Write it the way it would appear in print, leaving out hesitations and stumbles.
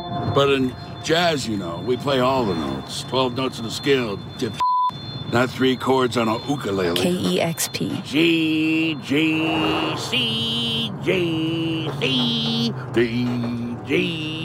But in jazz, you know, we play all the notes. 12 notes on a scale, dip. Not 3 chords on a ukulele. KEXP. G, G, C, G, C, D, G.